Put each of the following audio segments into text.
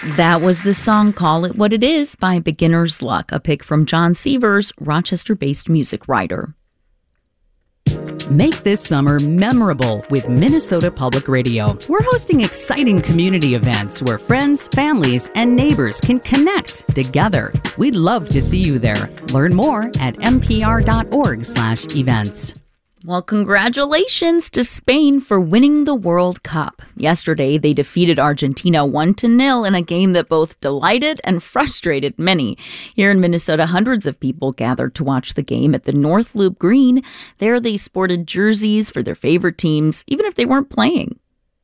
That was the song Call It What It Is by Beginner's Luck, a pick from John Sievers, Rochester-based music writer. Make this summer memorable with Minnesota Public Radio. We're hosting exciting community events where friends, families, and neighbors can connect together. We'd love to see you there. Learn more at npr.org/events. Well, congratulations to Spain for winning the World Cup. Yesterday, they defeated Argentina 1-0 in a game that both delighted and frustrated many. Here in Minnesota, hundreds of people gathered to watch the game at the North Loop Green. There, they sported jerseys for their favorite teams, even if they weren't playing.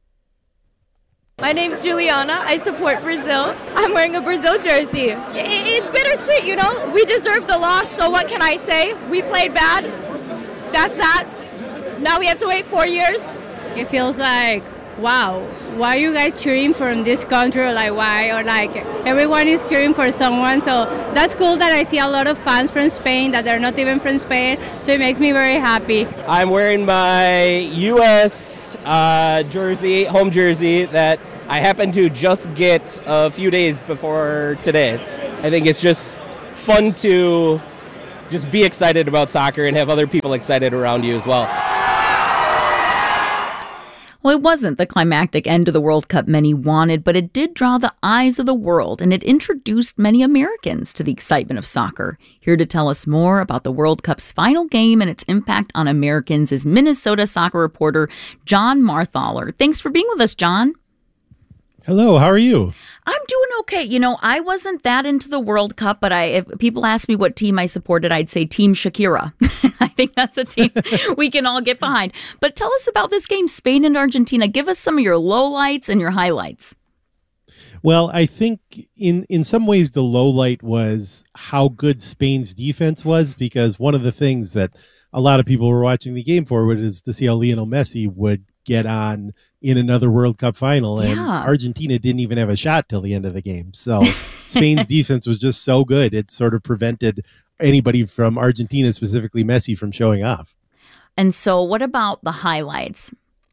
My name's Juliana. I support Brazil. I'm wearing a Brazil jersey. It's bittersweet, you know? We deserve the loss, so what can I say? We played bad. That's that. Now we have to wait 4 years. It feels like, wow, why are you guys cheering from this country? Or like, why? Or like, everyone is cheering for someone. So that's cool that I see a lot of fans from Spain that they're not even from Spain. So it makes me very happy. I'm wearing my U.S. jersey, home jersey, that I happened to just get a few days before today. I think it's just fun to just be excited about soccer and have other people excited around you as well. Well, it wasn't the climactic end to the World Cup many wanted, but it did draw the eyes of the world, and it introduced many Americans to the excitement of soccer. Here to tell us more about the World Cup's final game and its impact on Americans is Minnesota soccer reporter John Marthaler. Thanks for being with us, John. Hello, how are you? I'm doing okay. You know, I wasn't that into the World Cup, but if people ask me what team I supported, I'd say Team Shakira. I think that's a team we can all get behind. But tell us about this game, Spain and Argentina. Give us some of your lowlights and your highlights. Well, I think in some ways the lowlight was how good Spain's defense was, because one of the things that a lot of people were watching the game for was to see how Lionel Messi would get on in another World Cup final, and Argentina didn't even have a shot till the end of the game. So Spain's defense was just so good, it sort of prevented anybody from Argentina, specifically Messi, from showing off. And so what about the highlights?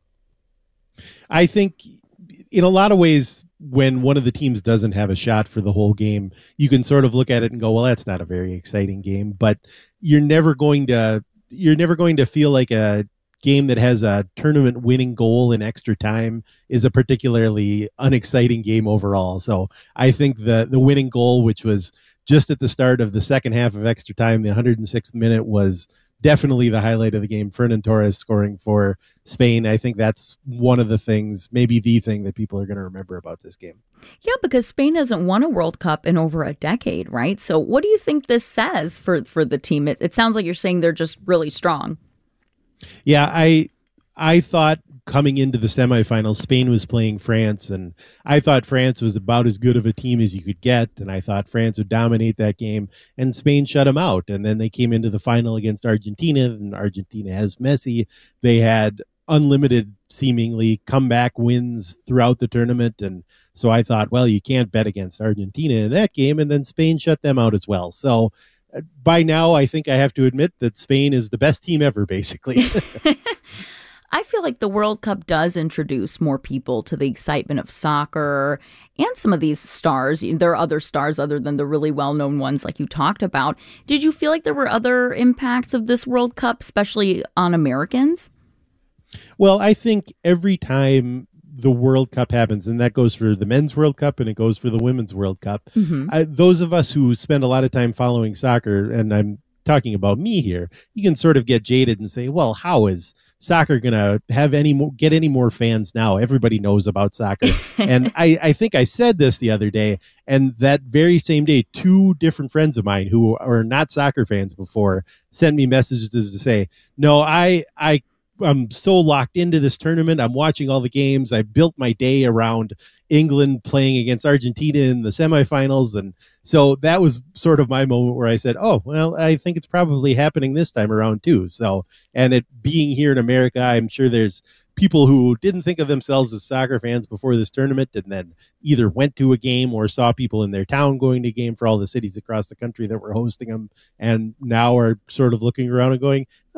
I think in a lot of ways, when one of the teams doesn't have a shot for the whole game, you can sort of look at it and go, well, that's not a very exciting game, but you're never going to feel like a game that has a tournament winning goal in extra time is a particularly unexciting game overall. So I think the winning goal, which was just at the start of the second half of extra time, the 106th minute, was definitely the highlight of the game. Fernan Torres scoring for Spain. I think that's one of the things, maybe the thing that people are going to remember about this game. Yeah, because Spain hasn't won a World Cup in over a decade, right? So what do you think this says for the team? It sounds like you're saying they're just really strong. Yeah, I thought coming into the semifinals, Spain was playing France, and I thought France was about as good of a team as you could get, and I thought France would dominate that game, and Spain shut them out. And then they came into the final against Argentina, and Argentina has Messi. They had unlimited, seemingly, comeback wins throughout the tournament, and so I thought, well, you can't bet against Argentina in that game, and then Spain shut them out as well. So by now, I think I have to admit that Spain is the best team ever, basically. I feel like the World Cup does introduce more people to the excitement of soccer and some of these stars. There are other stars other than the really well-known ones like you talked about. Did you feel like there were other impacts of this World Cup, especially on Americans? Well, I think every time the World Cup happens, and that goes for the men's World Cup and it goes for the women's World Cup, those of us who spend a lot of time following soccer, and I'm talking about me here, you can sort of get jaded and say, well, how is soccer going to have get any more fans now? Everybody knows about soccer. And I think I said this the other day, and that very same day, two different friends of mine who are not soccer fans before sent me messages to say, no, I'm so locked into this tournament. I'm watching all the games. I built my day around England playing against Argentina in the semifinals. And so that was sort of my moment where I said, oh, well, I think it's probably happening this time around too. So, and it being here in America, I'm sure there's people who didn't think of themselves as soccer fans before this tournament and then either went to a game or saw people in their town going to a game for all the cities across the country that were hosting them, and now are sort of looking around and going, oh,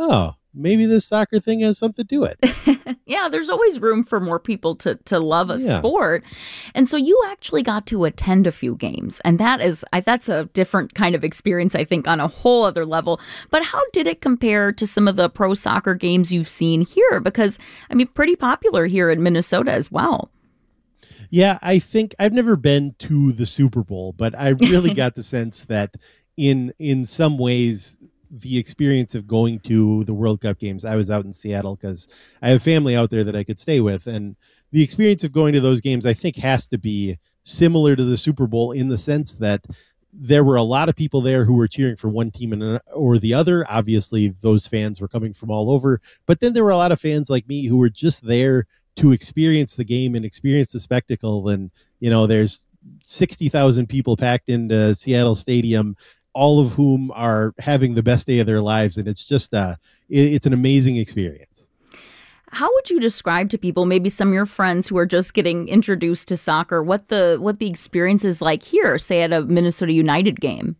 maybe this soccer thing has something to it. Yeah, there's always room for more people to love a sport. And so you actually got to attend a few games, and that's a different kind of experience, I think, on a whole other level. But how did it compare to some of the pro soccer games you've seen here? Because, I mean, pretty popular here in Minnesota as well. Yeah, I think I've never been to the Super Bowl, but I really got the sense that in some ways, the experience of going to the World Cup games, I was out in Seattle because I have family out there that I could stay with. And the experience of going to those games, I think, has to be similar to the Super Bowl in the sense that there were a lot of people there who were cheering for one team or the other. Obviously, those fans were coming from all over. But then there were a lot of fans like me who were just there to experience the game and experience the spectacle. And, there's 60,000 people packed into Seattle Stadium, all of whom are having the best day of their lives. And it's just, it's an amazing experience. How would you describe to people, maybe some of your friends who are just getting introduced to soccer, what the experience is like here, say at a Minnesota United game?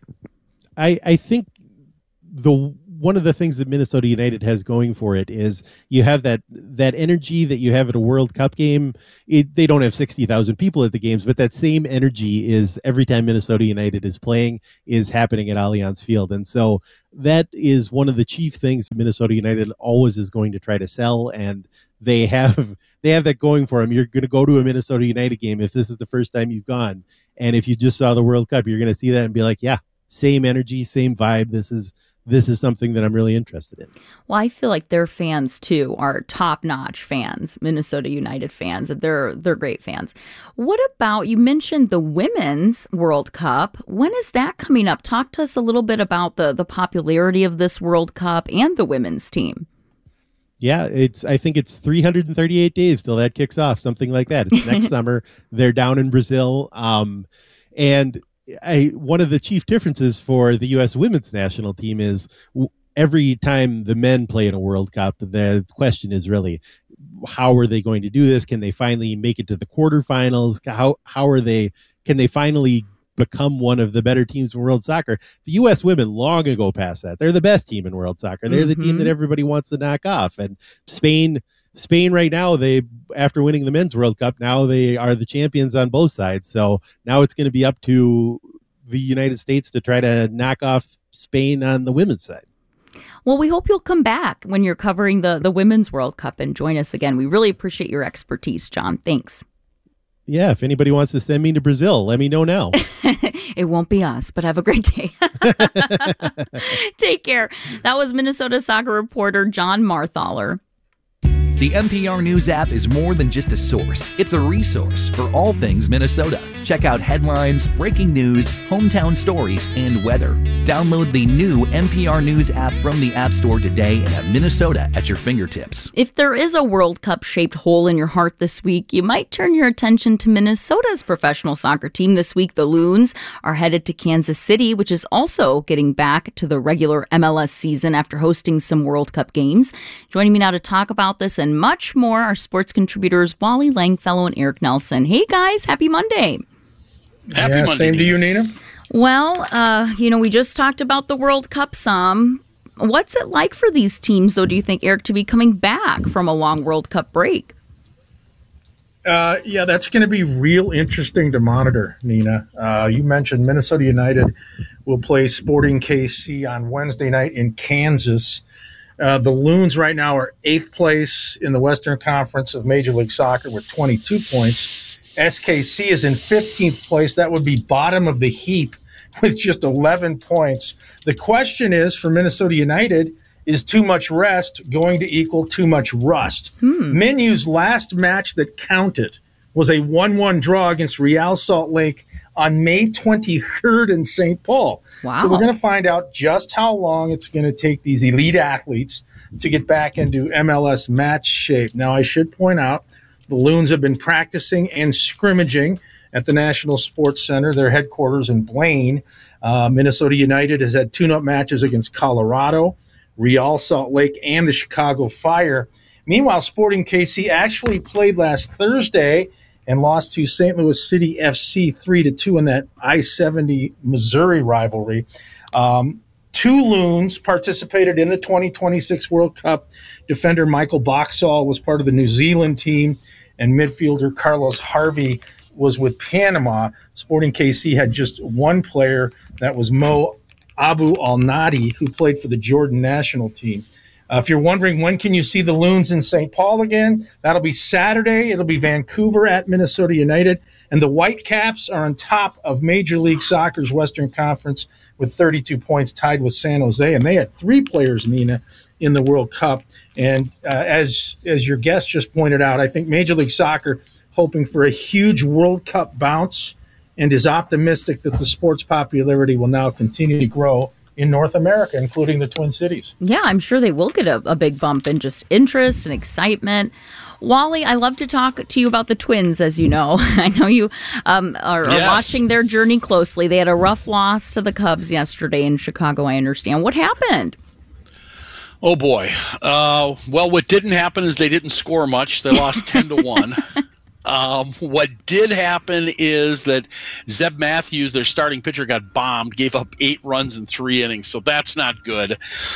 I think one of the things that Minnesota United has going for it is you have that energy that you have at a World Cup game. They don't have 60,000 people at the games, but that same energy is every time Minnesota United is playing is happening at Allianz Field. And so that is one of the chief things Minnesota United always is going to try to sell. And they have that going for them. You're going to go to a Minnesota United game if this is the first time you've gone. And if you just saw the World Cup, you're going to see that and be like, yeah, same energy, same vibe. This is something that I'm really interested in. Well, I feel like their fans, too, are top-notch fans, Minnesota United fans. They're great fans. What about, you mentioned the Women's World Cup. When is that coming up? Talk to us a little bit about the popularity of this World Cup and the women's team. Yeah, I think it's 338 days till that kicks off, something like that. It's next summer. They're down in Brazil. And one of the chief differences for the U.S. women's national team is every time the men play in a World Cup, the question is really, how are they going to do this? Can they finally make it to the quarterfinals? Can they finally become one of the better teams in world soccer? The U.S. women long ago passed that. They're the best team in world soccer. They're the team that everybody wants to knock off. And Spain right now, after winning the men's World Cup, now they are the champions on both sides. So now it's going to be up to the United States to try to knock off Spain on the women's side. Well, we hope you'll come back when you're covering the Women's World Cup and join us again. We really appreciate your expertise, John. Thanks. Yeah, if anybody wants to send me to Brazil, let me know now. It won't be us, but have a great day. Take care. That was Minnesota soccer reporter John Marthaler. The NPR News app is more than just a source. It's a resource for all things Minnesota. Check out headlines, breaking news, hometown stories, and weather. Download the new NPR News app from the App Store today and have Minnesota at your fingertips. If there is a World Cup-shaped hole in your heart this week, you might turn your attention to Minnesota's professional soccer team this week. The Loons are headed to Kansas City, which is also getting back to the regular MLS season after hosting some World Cup games. Joining me now to talk about this and much more are sports contributors Wally Langfellow and Eric Nelson. Hey, guys. Happy Monday. Happy Monday. Same to you, Nina. Well, we just talked about the World Cup some. What's it like for these teams, though, do you think, Eric, to be coming back from a long World Cup break? Yeah, that's going to be real interesting to monitor, Nina. You mentioned Minnesota United will play Sporting KC on Wednesday night in Kansas. The Loons right now are 8th place in the Western Conference of Major League Soccer with 22 points. SKC is in 15th place. That would be bottom of the heap with just 11 points. The question is, for Minnesota United, is too much rest going to equal too much rust? Minu's last match that counted was a 1-1 draw against Real Salt Lake on May 23rd in St. Paul. Wow. So we're going to find out just how long it's going to take these elite athletes to get back into MLS match shape. Now, I should point out, the Loons have been practicing and scrimmaging at the National Sports Center, their headquarters in Blaine. Minnesota United has had tune-up matches against Colorado, Real Salt Lake, and the Chicago Fire. Meanwhile, Sporting KC actually played last Thursday and lost to St. Louis City FC 3-2 in that I-70 Missouri rivalry. 2 2 Loons participated in the 2026 World Cup. Defender Michael Boxall was part of the New Zealand team, and midfielder Carlos Harvey was with Panama. Sporting KC had just one player, that was Mo Abu Al-Nadi, who played for the Jordan national team. If you're wondering when can you see the Loons in St. Paul again, that'll be Saturday. It'll be Vancouver at Minnesota United. And the Whitecaps are on top of Major League Soccer's Western Conference with 32 points, tied with San Jose. And they had 3 players, Nina, in the World Cup. And as your guest just pointed out, I think Major League Soccer hoping for a huge World Cup bounce and is optimistic that the sport's popularity will now continue to grow in North America, including the Twin Cities. Yeah, I'm sure they will get a big bump in just interest and excitement. Wally, I love to talk to you about the Twins, as you know. I know you are watching their journey closely. They had a rough loss to the Cubs yesterday in Chicago, I understand. What happened? Oh, boy. Well, what didn't happen is they didn't score much. They lost 10-1. What did happen is that Zeb Matthews, their starting pitcher, got bombed, gave up 8 runs in 3 innings, so that's not good.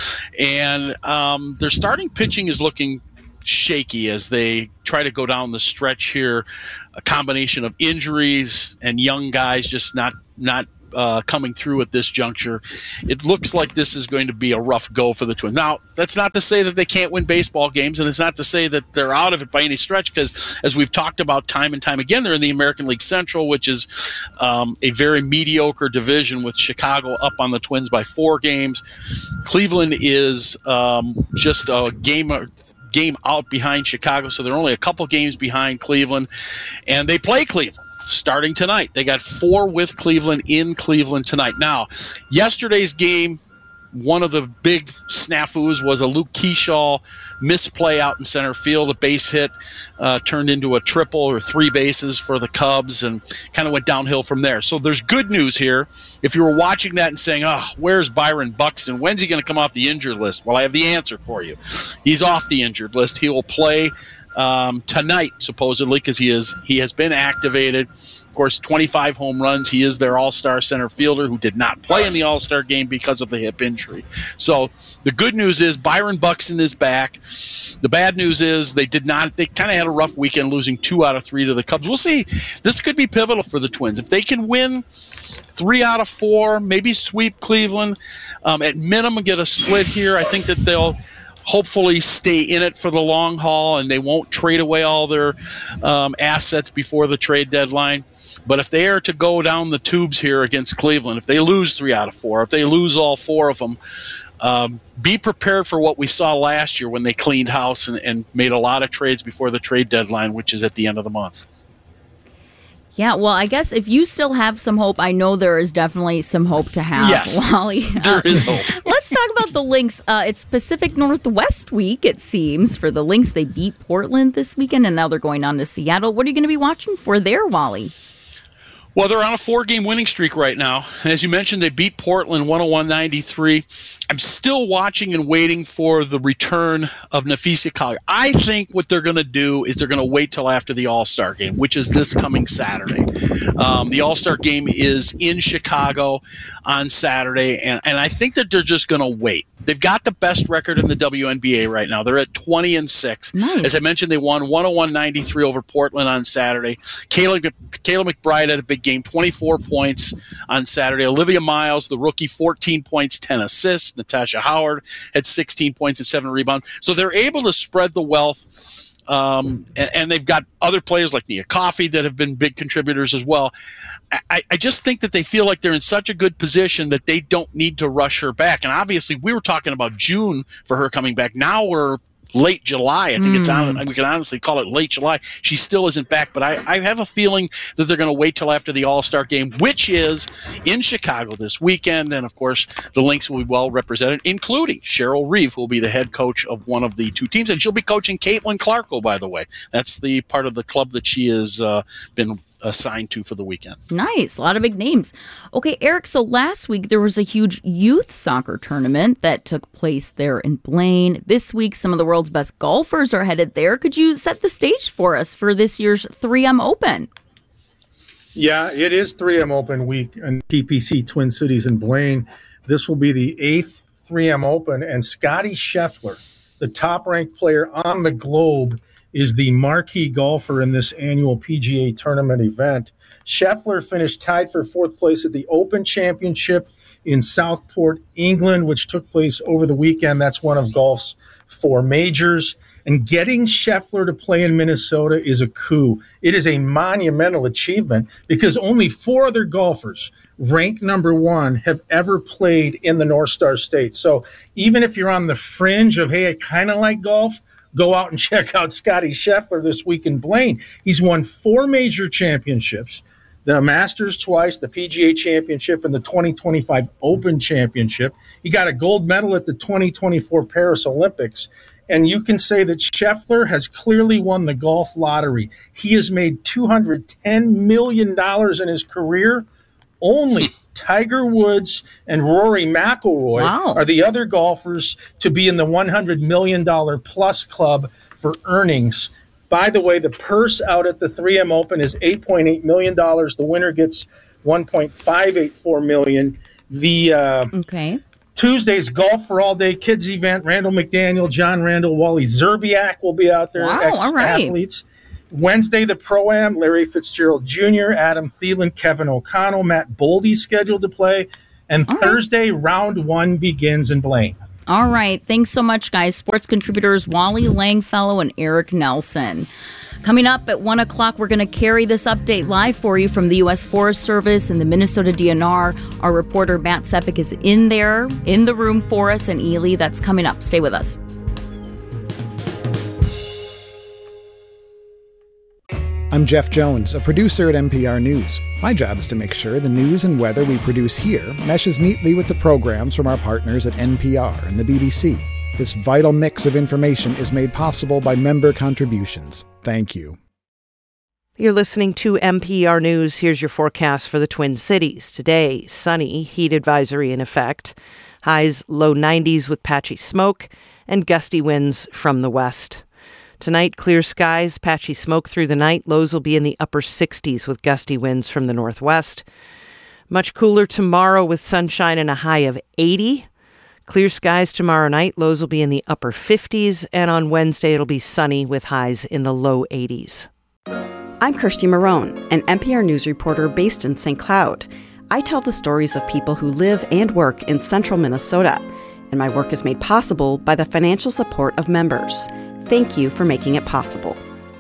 And their starting pitching is looking shaky as they try to go down the stretch here. A combination of injuries and young guys just not coming through at this juncture. It looks like this is going to be a rough go for the Twins. Now, that's not to say that they can't win baseball games, and it's not to say that they're out of it by any stretch, because as we've talked about time and time again, they're in the American League Central, which is a very mediocre division with Chicago up on the Twins by 4 games. Cleveland is just a game out behind Chicago, so they're only a couple games behind Cleveland, and they play Cleveland starting tonight. They got 4 with Cleveland in Cleveland tonight. Now, yesterday's game, one of the big snafus was a Luke Keyshaw misplay out in center field. A base hit turned into a triple or 3 bases for the Cubs and kind of went downhill from there. So there's good news here. If you were watching that and saying, where's Byron Buxton? When's he going to come off the injured list? Well, I have the answer for you. He's off the injured list. He will play tonight, supposedly, because he has been activated. Of course, 25 home runs. He is their all-star center fielder who did not play in the all-star game because of the hip injury. So the good news is Byron Buxton is back. The bad news is they kind of had a rough weekend, losing 2 out of 3 to the Cubs. We'll see. This could be pivotal for the Twins. If they can win 3 out of 4, maybe sweep Cleveland, at minimum get a split here, I think that they'll hopefully stay in it for the long haul and they won't trade away all their assets before the trade deadline. But if they are to go down the tubes here against Cleveland, if they lose 3 out of 4, if they lose all 4 of them, be prepared for what we saw last year when they cleaned house and made a lot of trades before the trade deadline, which is at the end of the month. Yeah, well, I guess if you still have some hope, I know there is definitely some hope to have, yes, Wally. There is hope. Let's talk about the Lynx. It's Pacific Northwest week, it seems, for the Lynx. They beat Portland this weekend, and now they're going on to Seattle. What are you going to be watching for there, Wally? Well, they're on a 4-game winning streak right now. As you mentioned, they beat Portland 101-93. I'm still watching and waiting for the return of Napheesa Collier. I think what they're going to do is they're going to wait till after the All-Star game, which is this coming Saturday. The All-Star game is in Chicago on Saturday, and I think that they're just going to wait. They've got the best record in the WNBA right now. They're at 20-6. Nice. As I mentioned, they won 101-93 over Portland on Saturday. Kayla McBride had a big game, 24 points on Saturday. Olivia Miles, the rookie, 14 points, 10 assists. Natasha Howard had 16 points and 7 rebounds. So they're able to spread the wealth. And they've got other players like Nia Coffey that have been big contributors as well. I just think that they feel like they're in such a good position that they don't need to rush her back. And obviously, we were talking about June for her coming back. Now we're late July. I think it's on. We can honestly call it late July. She still isn't back, but I have a feeling that they're going to wait till after the All-Star game, which is in Chicago this weekend. And, of course, the Lynx will be well represented, including Cheryl Reeve, who will be the head coach of one of the 2 teams. And she'll be coaching Caitlin Clarko, by the way. That's the part of the club that she has been assigned to for the weekend. Nice. A lot of big names. Okay, Eric, so last week there was a huge youth soccer tournament that took place there in Blaine. This week, some of the world's best golfers are headed there. Could you set the stage for us for this year's 3M Open? Yeah, it is 3M Open week in TPC Twin Cities in Blaine. This will be the 8th 3M Open, and Scotty Scheffler, the top-ranked player on the globe, is the marquee golfer in this annual PGA Tournament event. Scheffler finished tied for 4th place at the Open Championship in Southport, England, which took place over the weekend. That's one of golf's 4 majors. And getting Scheffler to play in Minnesota is a coup. It is a monumental achievement because only 4 other golfers ranked number 1 have ever played in the North Star State. So even if you're on the fringe of, hey, I kind of like golf, go out and check out Scotty Scheffler this week in Blaine. He's won 4 major championships, the Masters twice, the PGA Championship, and the 2025 Open Championship. He got a gold medal at the 2024 Paris Olympics. And you can say that Scheffler has clearly won the golf lottery. He has made $210 million in his career. Only Tiger Woods and Rory McIlroy are the other golfers to be in the $100 million plus club for earnings. By the way, the purse out at the 3M Open is $8.8 million. The winner gets $1.584 million. The Tuesday's Golf for All Day Kids event, Randall McDaniel, John Randall, Wally Zerbiak will be out there, ex-athletes. Wednesday, the Pro-Am, Larry Fitzgerald Jr., Adam Thielen, Kevin O'Connell, Matt Boldy scheduled to play. And Thursday, round 1 begins in Blaine. All right. Thanks so much, guys. Sports contributors Wally Langfellow and Eric Nelson. Coming up at 1 o'clock, we're going to carry this update live for you from the U.S. Forest Service and the Minnesota DNR. Our reporter Matt Sepik is in the room for us in Ely. That's coming up. Stay with us. I'm Jeff Jones, a producer at NPR News. My job is to make sure the news and weather we produce here meshes neatly with the programs from our partners at NPR and the BBC. This vital mix of information is made possible by member contributions. Thank you. You're listening to NPR News. Here's your forecast for the Twin Cities. Today, sunny, heat advisory in effect. Highs low 90s with patchy smoke and gusty winds from the west. Tonight, clear skies, patchy smoke through the night. Lows will be in the upper 60s with gusty winds from the northwest. Much cooler tomorrow with sunshine and a high of 80. Clear skies tomorrow night. Lows will be in the upper 50s. And on Wednesday, it'll be sunny with highs in the low 80s. I'm Kirsty Marone, an NPR News reporter based in St. Cloud. I tell the stories of people who live and work in central Minnesota. And my work is made possible by the financial support of members. Thank you for making it possible.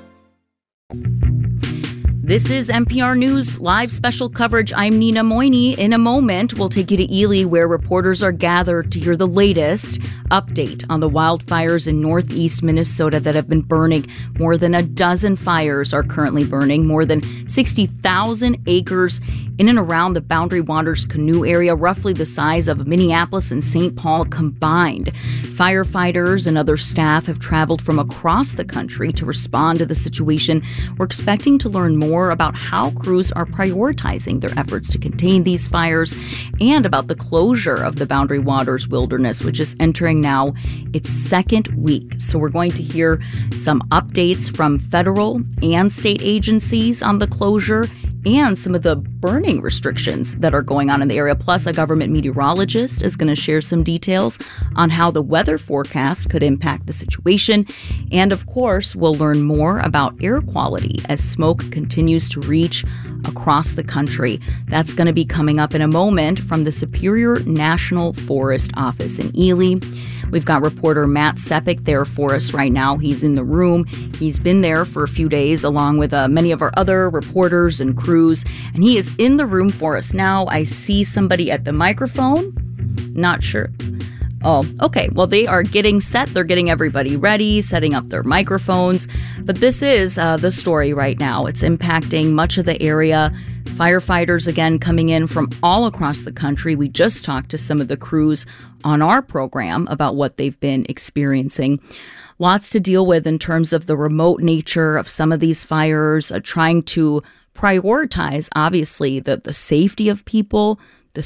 This is NPR News live special coverage. I'm Nina Moini. In a moment, we'll take you to Ely, where reporters are gathered to hear the latest update on the wildfires in northeast Minnesota that have been burning. More than a dozen fires are currently burning, more than 60,000 acres in and around the Boundary Waters Canoe area, roughly the size of Minneapolis and St. Paul combined. Firefighters and other staff have traveled from across the country to respond to the situation. We're expecting to learn more about how crews are prioritizing their efforts to contain these fires and about the closure of the Boundary Waters Wilderness, which is entering now its second week. So we're going to hear some updates from federal and state agencies on the closure and some of the burning restrictions that are going on in the area. Plus, a government meteorologist is going to share some details on how the weather forecast could impact the situation. And of course, we'll learn more about air quality as smoke continues to reach across the country. That's going to be coming up in a moment from the Superior National Forest Office in Ely. We've got reporter Matt Sepik there for us right now. He's in the room. He's been there for a few days along with many of our other reporters and crews, and he is in the room for us now. I see somebody at the microphone. Not sure. Oh, okay. Well, they are getting set. They're getting everybody ready, setting up their microphones. But this is the story right now. It's impacting much of the area. Firefighters, again, coming in from all across the country. We just talked to some of the crews on our program about what they've been experiencing. Lots to deal with in terms of the remote nature of some of these fires, trying to prioritize, obviously, the safety of people,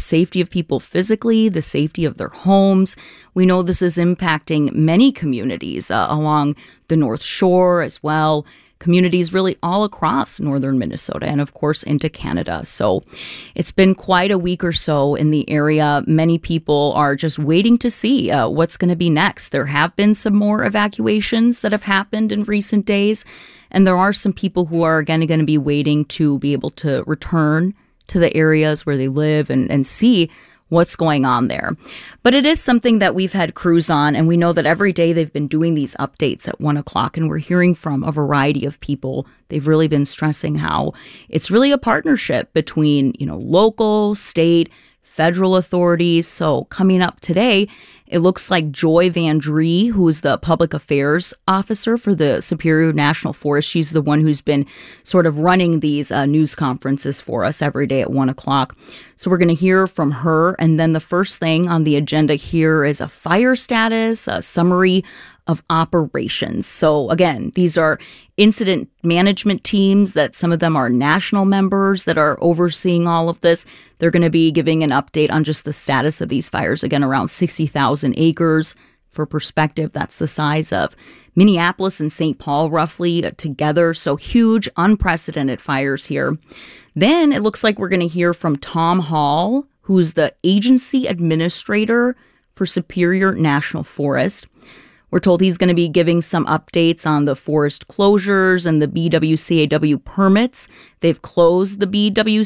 physically, the safety of their homes. We know this is impacting many communities along the North Shore as well. communities really all across northern Minnesota and, of course, into Canada. So it's been quite a week or so in the area. Many people are just waiting to see what's going to be next. There have been some more evacuations that have happened in recent days, and there are some people who are again going to be waiting to be able to return to the areas where they live and see what's going on there. But it is something that we've had crews on, and we know that every day they've been doing these updates at 1 o'clock, and we're hearing from a variety of people. They've really been stressing how it's really a partnership between, local, state, federal authorities. So coming up today, it looks like Joy Van Dree, who is the public affairs officer for the Superior National Forest, she's the one who's been sort of running these news conferences for us every day at 1 o'clock. So we're going to hear from her. And then the first thing on the agenda here is a fire status, a summary of operations. So again, these are incident management teams that some of them are national members that are overseeing all of this. They're going to be giving an update on just the status of these fires. Again, around 60,000 acres. For perspective, that's the size of Minneapolis and St. Paul roughly together. So huge, unprecedented fires here. Then it looks like we're going to hear from Tom Hall, who's the agency administrator for Superior National Forest. We're told he's going to be giving some updates on the forest closures and the BWCAW permits. They've closed the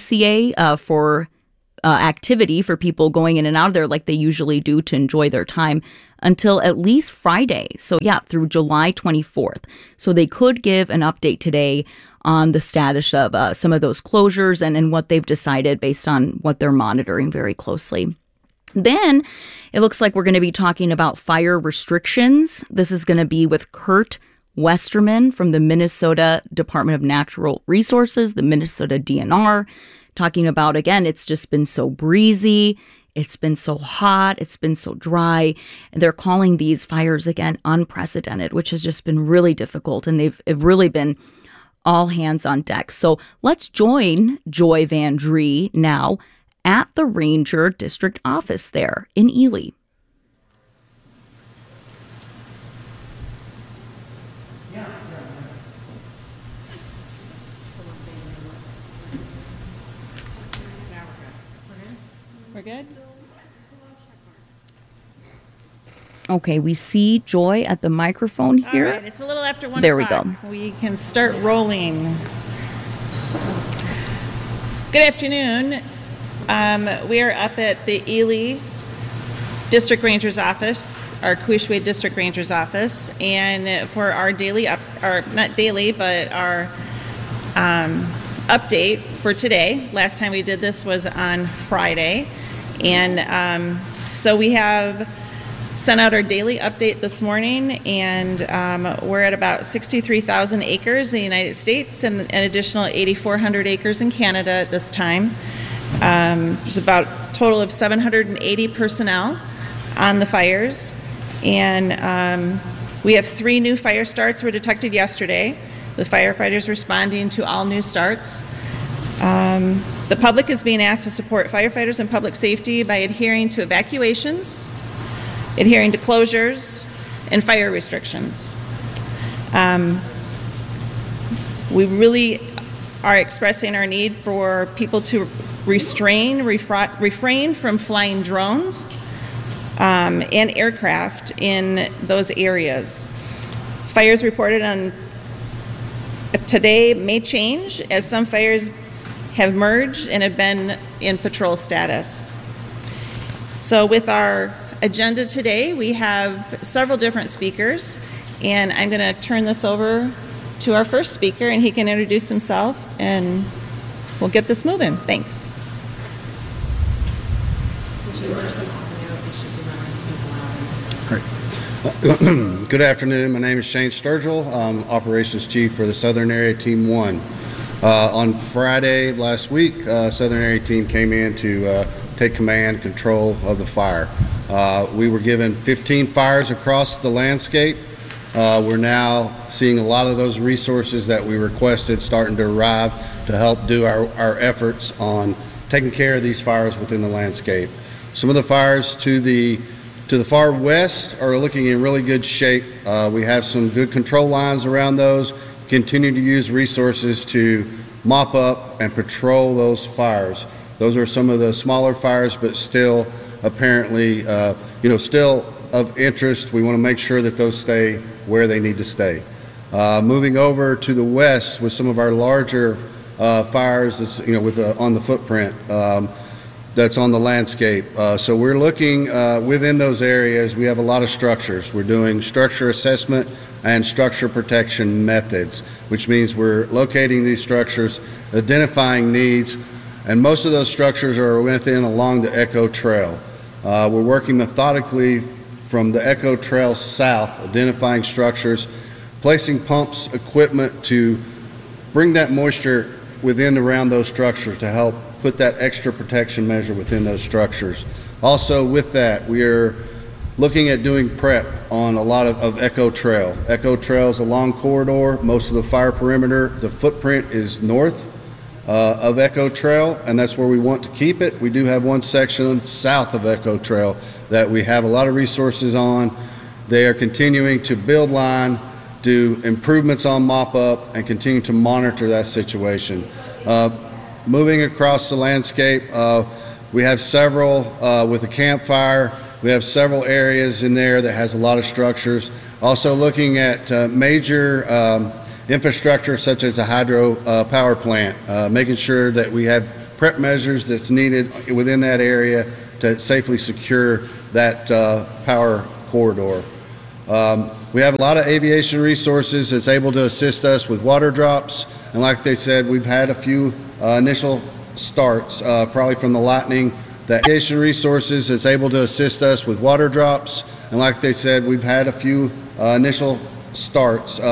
BWCA for activity for people going in and out of there like they usually do to enjoy their time until at least Friday. So through July 24th. So they could give an update today on the status of some of those closures and what they've decided based on what they're monitoring very closely. Then it looks like we're going to be talking about fire restrictions. This is going to be with Kurt Westerman from the Minnesota Department of Natural Resources, the Minnesota DNR, talking about, again, it's just been so breezy. It's been so hot. It's been so dry. And they're calling these fires, again, unprecedented, which has just been really difficult. And they've really been all hands on deck. So let's join Joy Van Dree now at the Ranger District Office there in Ely. We're good? Okay, we see Joy at the microphone here. All right, it's a little after 1 there o'clock. There we go. We can start rolling. Good afternoon. We are up at the Ely District Ranger's office, our Queechwee District Ranger's office, and for our daily not daily, but our update for today. Last time we did this was on Friday, and so we have sent out our daily update this morning, and we're at about 63,000 acres in the United States and an additional 8,400 acres in Canada at this time. There's about a total of 780 personnel on the fires, and we have 3 new fire starts were detected yesterday, with firefighters responding to all new starts. The public is being asked to support firefighters and public safety by adhering to evacuations, adhering to closures, and fire restrictions. We really are expressing our need for people to refrain from flying drones and aircraft in those areas. Fires reported on today may change as some fires have merged and have been in patrol status. So with our agenda today, we have several different speakers, and I'm going to turn this over to our first speaker, and he can introduce himself, and we'll get this moving. Thanks. Good afternoon. My name is Shane Sturgill. I'm Operations Chief for the Southern Area Team 1. On Friday last week, Southern Area Team came in to take command, control of the fire. We were given 15 fires across the landscape. We're now seeing a lot of those resources that we requested starting to arrive to help do our efforts on taking care of these fires within the landscape. Some of the fires to the far west are looking in really good shape. We have some good control lines around those, continue to use resources to mop up and patrol those fires. Those are some of the smaller fires, but still apparently, still of interest. We want to make sure that those stay where they need to stay. Moving over to the west with some of our larger fires, that's, on the footprint that's on the landscape. So we're looking within those areas. We have a lot of structures. We're doing structure assessment and structure protection methods, which means we're locating these structures, identifying needs, and most of those structures are within along the Echo Trail. We're working methodically from the Echo Trail south, identifying structures, placing pumps, equipment to bring that moisture within around those structures to help put that extra protection measure within those structures. Also with that, we are looking at doing prep on a lot of Echo Trail. Echo Trail is a long corridor. Most of the fire perimeter, the footprint is north of Echo Trail, and that's where we want to keep it. We do have one section south of Echo Trail that we have a lot of resources on. They are continuing to build line, do improvements on mop-up, and continue to monitor that situation. Moving across the landscape, we have several, with the campfire, we have several areas in there that has a lot of structures. Also looking at major infrastructure such as a hydro power plant, making sure that we have prep measures that's needed within that area to safely secure that power corridor. We have a lot of aviation resources that's able to assist us with water drops, and like they said, we've had a few initial starts, probably from the lightning. The aviation resources that's able to assist us with water drops, and like they said, we've had a few initial starts,